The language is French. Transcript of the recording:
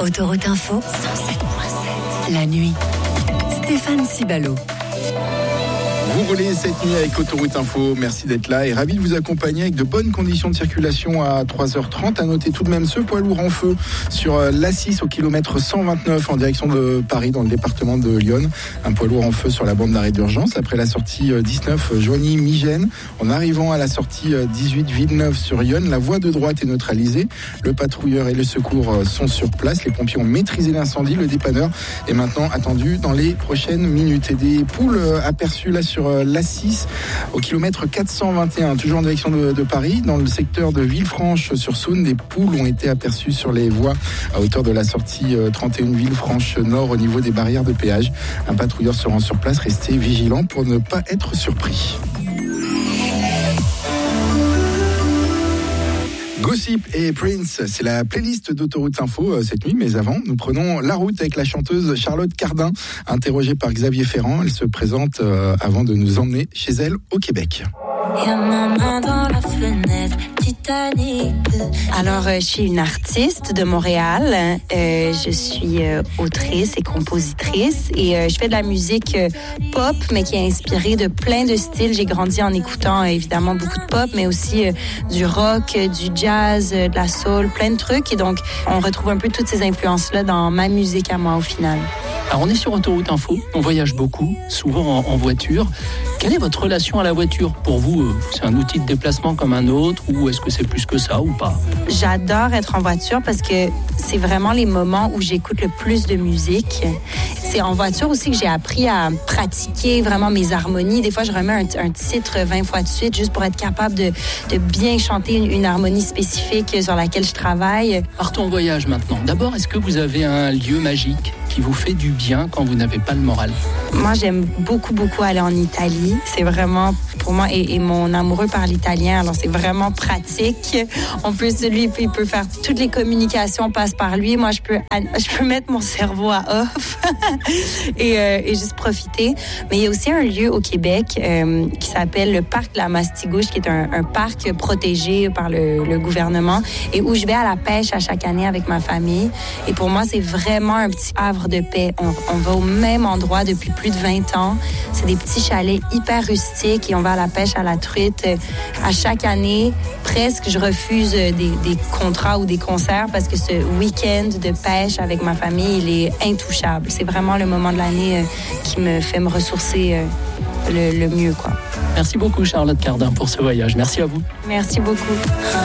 Autoroute Info, 107.7. La nuit. Stéphane Cibalo. Vous roulez cette nuit avec Autoroute Info, merci d'être là et ravi de vous accompagner avec de bonnes conditions de circulation à 3h30. À noter tout de même ce poids lourd en feu sur l'A6 au kilomètre 129 en direction de Paris dans le département de Lyon. Un poids lourd en feu sur la bande d'arrêt d'urgence après la sortie 19 Joigny-Migène. En arrivant à la sortie 18 Villeneuve sur Yonne, la voie de droite est neutralisée. Le patrouilleur et le secours sont sur place. Les pompiers ont maîtrisé l'incendie. Le dépanneur est maintenant attendu dans les prochaines minutes. Et des poules aperçues là sur l'A6 au kilomètre 421, toujours en direction de Paris, dans le secteur de Villefranche-sur-Saône. Des poules ont été aperçues sur les voies à hauteur de la sortie 31 Villefranche-Nord au niveau des barrières de péage. Un patrouilleur se rend sur place, restez vigilant pour ne pas être surpris. Gossip et Prince, c'est la playlist d'Autoroute Info cette nuit, mais avant, nous prenons la route avec la chanteuse Charlotte Cardin, interrogée par Xavier Ferrand. Elle se présente avant de nous emmener chez elle au Québec. Il y a ma main dans la fenêtre, Titanic. Alors, je suis une artiste de Montréal. Je suis autrice et compositrice. Et je fais de la musique pop, mais qui est inspirée de plein de styles. J'ai grandi en écoutant évidemment beaucoup de pop, mais aussi du rock, du jazz, de la soul, plein de trucs. Et donc, on retrouve un peu toutes ces influences-là dans ma musique à moi au final. Alors, on est sur Autoroute Info, on voyage beaucoup, souvent en voiture. Quelle est votre relation à la voiture? Pour vous, c'est un outil de déplacement comme un autre ou est-ce que c'est plus que ça ou pas? J'adore être en voiture parce que c'est vraiment les moments où j'écoute le plus de musique. C'est en voiture aussi que j'ai appris à pratiquer vraiment mes harmonies. Des fois, je remets un titre 20 fois de suite juste pour être capable de bien chanter une harmonie spécifique sur laquelle je travaille. Partons en voyage maintenant. D'abord, est-ce que vous avez un lieu magique qui vous fait du bien quand vous n'avez pas le moral? Moi, j'aime beaucoup aller en Italie. C'est vraiment, pour moi, et mon amoureux parle italien, alors c'est vraiment pratique. En plus, lui, il peut faire toutes les communications passent par lui. Moi, je peux mettre mon cerveau à off et juste profiter. Mais il y a aussi un lieu au Québec qui s'appelle le Parc de la Mastigouche, qui est un parc protégé par le gouvernement et où je vais à la pêche à chaque année avec ma famille. Et pour moi, c'est vraiment un petit havre de paix. On va au même endroit depuis plus de 20 ans. C'est des petits chalets hyper rustiques et on va à la pêche à la truite. À chaque année, presque, je refuse des contrats ou des concerts parce que ce week-end de pêche avec ma famille, il est intouchable. C'est vraiment le moment de l'année qui me fait me ressourcer le mieux, quoi. Merci beaucoup, Charlotte Cardin, pour ce voyage. Merci à vous. Merci beaucoup.